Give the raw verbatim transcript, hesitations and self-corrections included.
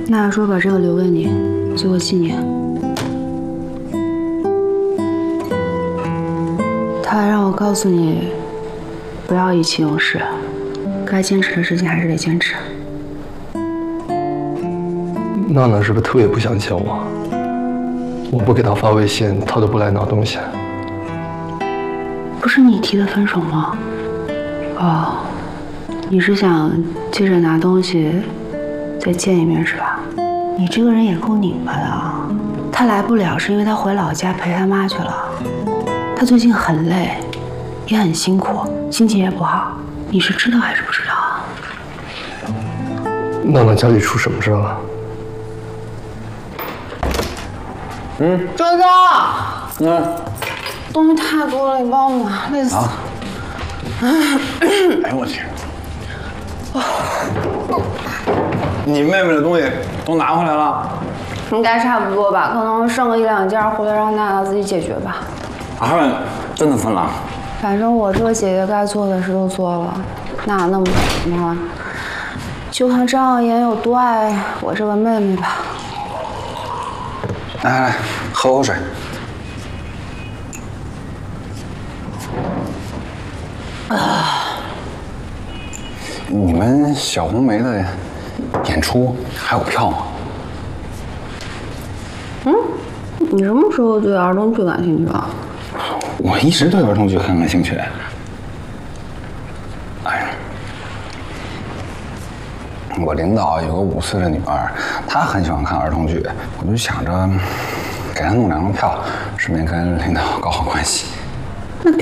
娜娜说把这个留给你，做个纪念。她还让我告诉你，不要意气用事，该坚持的事情还是得坚持。 娜娜是不是特别不想见我？我不给她发微信，她都不来拿东西。 不是你提的分手吗？哦，你是想接着拿东西再见一面是吧？你这个人也够拧巴的啊！他来不了是因为他回老家陪他妈去了。他最近很累，也很辛苦，心情也不好。你是知道还是不知道啊？ 娜娜家里出什么事了？ 嗯，周哥，嗯，东西太多了，你帮我拿，累死了。啊、 哎呦我去！你妹妹的东西都拿回来了？ 应该差不多吧，可能剩个一两件，回来让娜娜自己解决吧。 他们真的分了？ 反正我这个姐姐该做的事都做了，娜娜那么什么，就看张耀言有多爱我这个妹妹吧。 来来来，喝口水。啊！你们小红梅的演出还有票吗？ 嗯，你什么时候对儿童剧感兴趣了？ 我一直对儿童剧很感兴趣。哎呀，我领导有个五岁的女儿，她很喜欢看儿童剧，我就想着给她弄两张票，顺便跟领导搞好关系。